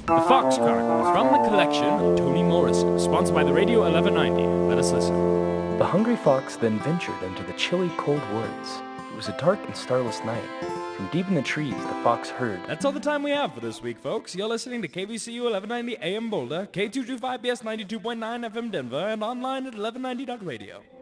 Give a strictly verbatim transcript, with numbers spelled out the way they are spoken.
The Fox Chronicles from the collection of Toni Morrison, sponsored by the Radio eleven ninety. Let us listen. The hungry fox then ventured into the chilly, cold woods. It was a dark and starless night. From deep in the trees, the fox heard. That's all the time we have for this week, folks. You're listening to K V C U eleven ninety A M Boulder, K two twenty-five B S ninety-two point nine F M Denver, and online at eleven ninety dot radio.